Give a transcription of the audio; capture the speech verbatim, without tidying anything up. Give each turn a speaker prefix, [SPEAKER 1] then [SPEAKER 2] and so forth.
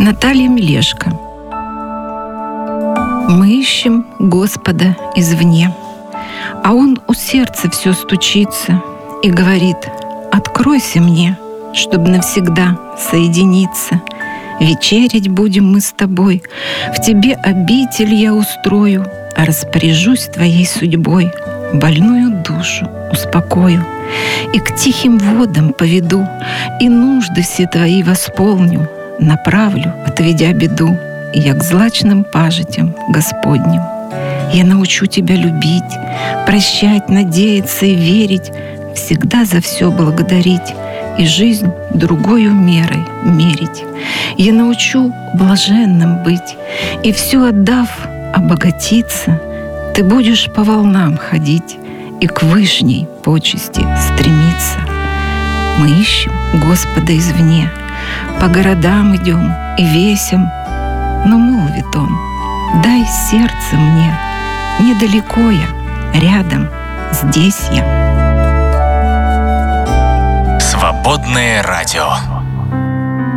[SPEAKER 1] Наталья Мелешко. Мы ищем Господа извне, а Он у сердца все стучится и говорит: «Откройся мне, чтоб навсегда соединиться. Вечерить будем мы с тобой, в тебе обитель я устрою, а распоряжусь твоей судьбой, больную душу успокою, и к тихим водам поведу, и нужды все твои восполню, направлю, отведя беду, и я к злачным пажитям Господним. Я научу тебя любить, прощать, надеяться и верить, всегда за все благодарить и жизнь другою мерой мерить. Я научу блаженным быть, и все отдав, обогатиться. Ты будешь по волнам ходить и к вышней почести стремиться. Мы ищем Господа извне, по городам идем и весим, но молвит Он: дай сердце мне, недалеко я, рядом, здесь я.
[SPEAKER 2] Свободное радио.